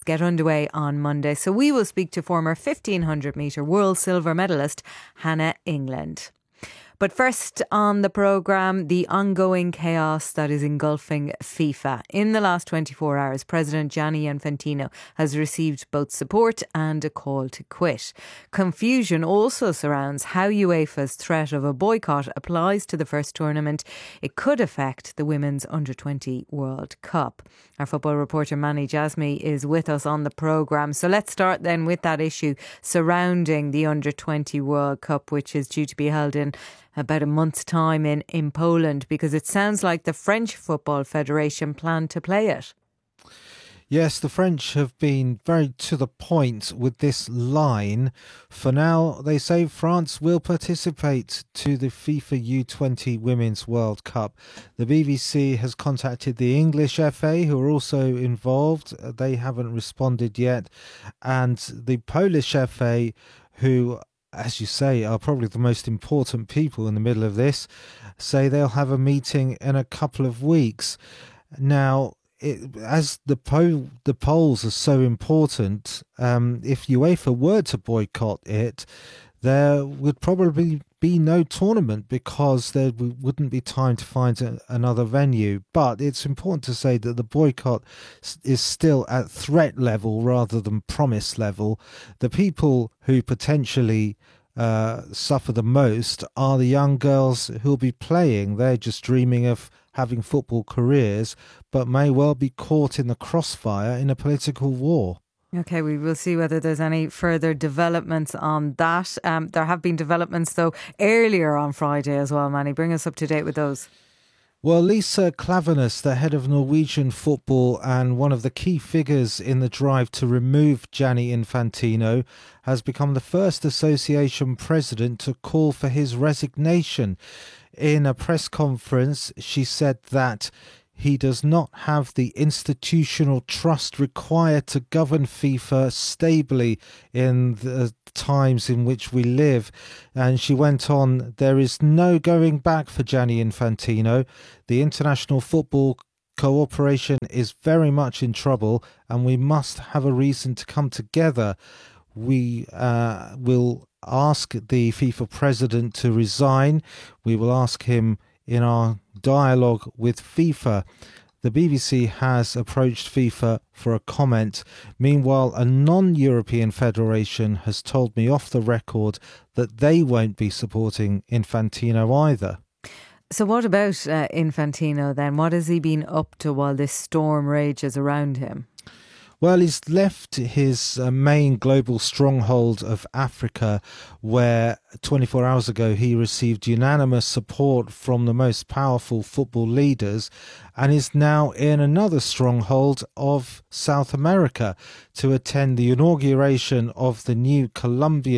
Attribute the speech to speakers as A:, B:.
A: get underway on Monday. So we will speak to former 1500 metre world silver medalist Hannah England. But first on the programme, the ongoing chaos that is engulfing FIFA. In the last 24 hours, President Gianni Infantino has received both support and a call to quit. Confusion also surrounds how UEFA's threat of a boycott applies to the first tournament. It could affect the Women's Under-20 World Cup. Our football reporter Manny Jasmy is with us on the programme. So let's start then with that issue surrounding the Under-20 World Cup, which is due to be held in about a month's time in Poland, because it sounds like the French Football Federation plan to play it.
B: Yes, the French have been very to the point with this line. For now, they say France will participate to the FIFA U20 Women's World Cup. The BBC has contacted the English FA, who are also involved. They haven't responded yet. And the Polish FA, who, as you say, are probably the most important people in the middle of this, say they'll have a meeting in a couple of weeks. Now, as the polls are so important, if UEFA were to boycott it, there would probably be no tournament because there wouldn't be time to find another venue. But it's important to say that the boycott is still at threat level rather than promise level. The people who potentially suffer the most are the young girls who'll be playing. They're just dreaming of having football careers, but may well be caught in the crossfire in a political war.
A: OK, we will see whether there's any further developments on that. There have been developments, though, earlier on Friday as well, Manny. Bring us up to date with those.
B: Well, Lisa Klaveness, the head of Norwegian football and one of the key figures in the drive to remove Gianni Infantino, has become the first association president to call for his resignation. In a press conference, she said that he does not have the institutional trust required to govern FIFA stably in the times in which we live. And she went on, there is no going back for Gianni Infantino. The international football cooperation is very much in trouble and we must have a reason to come together. We will ask the FIFA president to resign. We will ask him in our dialogue with FIFA. The BBC has approached FIFA for a comment. Meanwhile, a non-European federation has told me off the record that they won't be supporting Infantino either.
A: So what about Infantino then? What has he been up to while this storm rages around him?
B: Well, he's left his main global stronghold of Africa, where 24 hours ago he received unanimous support from the most powerful football leaders, and is now in another stronghold of South America to attend the inauguration of the new Colombian